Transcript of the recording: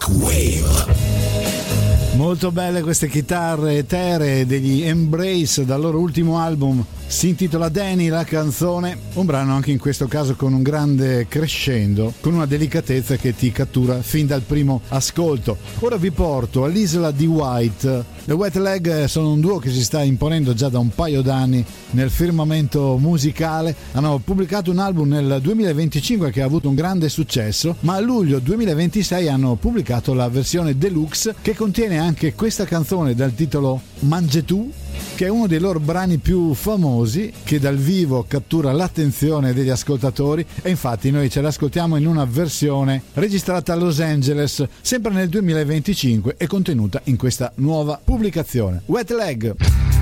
Wave. Molto belle queste chitarre eteree degli Embrace dal loro ultimo album, si intitola Danny la canzone, un brano anche in questo caso con un grande crescendo, con una delicatezza che ti cattura fin dal primo ascolto. Ora vi porto all'isola di White. The Wet Leg sono un duo che si sta imponendo già da un paio d'anni nel firmamento musicale. Hanno pubblicato un album nel 2025 che ha avuto un grande successo, ma a luglio 2026 hanno pubblicato la versione deluxe che contiene anche questa canzone dal titolo Mangetù, che è uno dei loro brani più famosi, che dal vivo cattura l'attenzione degli ascoltatori, e infatti noi ce l'ascoltiamo in una versione registrata a Los Angeles sempre nel 2025 e contenuta in questa nuova pubblicazione. Wet Leg.